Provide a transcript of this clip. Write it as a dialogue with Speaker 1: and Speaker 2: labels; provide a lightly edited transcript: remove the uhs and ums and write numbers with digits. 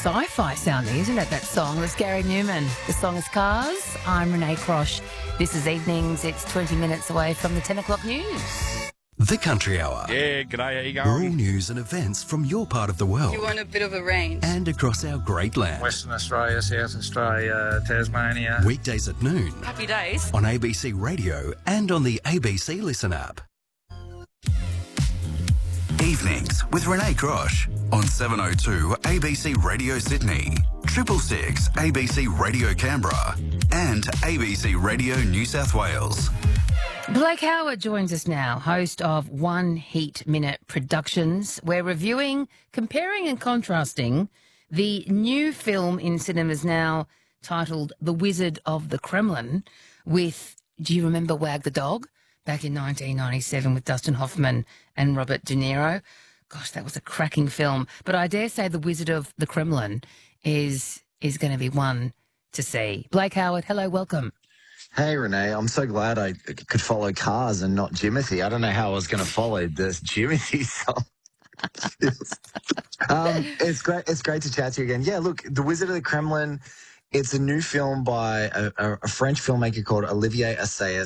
Speaker 1: sci-fi sounding, isn't it, that song? That's Gary Newman. The song is Cars. I'm Renee Crosh. This is Evenings. It's 20 minutes away from the 10 o'clock news.
Speaker 2: The Country Hour.
Speaker 3: Yeah, g'day, how you going?
Speaker 2: All news and events from your part of the world.
Speaker 4: You want a bit of a range.
Speaker 2: And across our great land.
Speaker 3: Western Australia, South Australia, Tasmania.
Speaker 2: Weekdays at noon.
Speaker 4: Happy days.
Speaker 2: On ABC Radio and on the ABC Listen app.
Speaker 5: Evenings with Renee Crosh on 702 ABC Radio Sydney, 666 ABC Radio Canberra and ABC Radio New South Wales.
Speaker 1: Blake Howard joins us now, host of One Heat Minute Productions. We're reviewing, comparing and contrasting the new film in cinemas now titled The Wizard of the Kremlin with, do you remember Wag the Dog? Back in 1997 with Dustin Hoffman and Robert De Niro. Gosh, that was a cracking film. But I dare say The Wizard of the Kremlin is going to be one to see. Blake Howard, hello, welcome.
Speaker 6: Hey, Renee, I'm so glad I could follow Cars and not Jimothy. I don't know how I was going to follow this Jimothy song. It's great to chat to you again. Yeah, look, The Wizard of the Kremlin, it's a new film by a French filmmaker called Olivier Assayas.